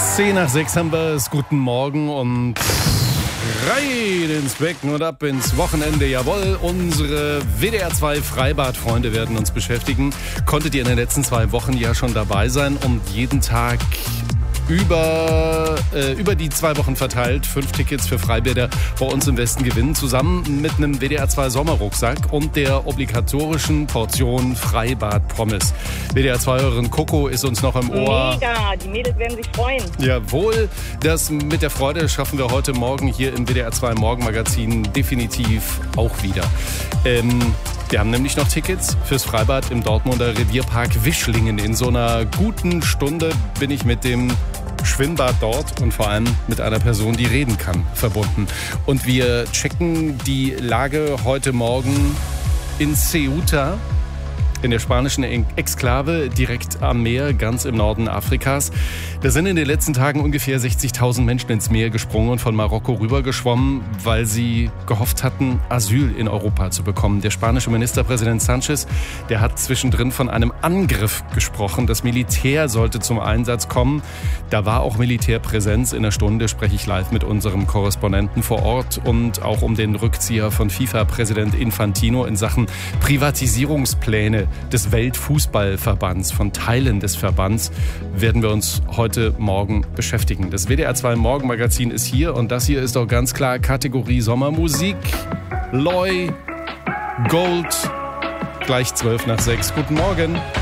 10 nach 6 haben wir es. Guten Morgen und rein ins Becken und ab ins Wochenende. Jawohl, unsere WDR 2 Freibad-Freunde werden uns beschäftigen. Konntet ihr in den letzten 2 Wochen ja schon dabei sein und jeden Tag über die 2 Wochen verteilt 5 Tickets für Freibäder bei uns im Westen gewinnen, zusammen mit einem WDR 2 Sommerrucksack und der obligatorischen Portion Freibad-Pommes. WDR 2-Hörerin Coco ist uns noch im Ohr. Mega, die Mädels werden sich freuen. Jawohl, das mit der Freude schaffen wir heute Morgen hier im WDR 2 Morgenmagazin definitiv auch wieder. Wir haben nämlich noch Tickets fürs Freibad im Dortmunder Revierpark Wischlingen. In so einer guten Stunde bin ich mit dem Schwimmbad dort und vor allem mit einer Person, die reden kann, verbunden. Und wir checken die Lage heute Morgen in Ceuta, in der spanischen Exklave, direkt am Meer, ganz im Norden Afrikas. Da sind in den letzten Tagen ungefähr 60.000 Menschen ins Meer gesprungen und von Marokko rübergeschwommen, weil sie gehofft hatten, Asyl in Europa zu bekommen. Der spanische Ministerpräsident Sánchez, der hat zwischendrin von einem Angriff gesprochen. Das Militär sollte zum Einsatz kommen. Da war auch Militärpräsenz. In einer Stunde spreche ich live mit unserem Korrespondenten vor Ort und auch um den Rückzieher von FIFA-Präsident Infantino in Sachen Privatisierungspläne des Weltfußballverbands, von Teilen des Verbands, werden wir uns heute Morgen beschäftigen. Das WDR 2 Morgenmagazin ist hier und das hier ist auch ganz klar Kategorie Sommermusik. Loy, Gold, gleich 12 nach 6. Guten Morgen.